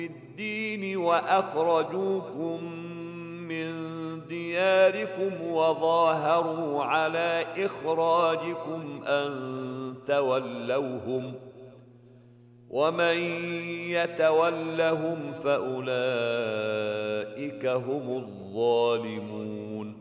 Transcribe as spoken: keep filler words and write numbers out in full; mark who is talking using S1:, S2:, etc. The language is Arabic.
S1: الدين وأخرجوكم من دياركم وظاهروا على إخراجكم أن تولوهم ومن يتولهم فأولئك هم الظالمون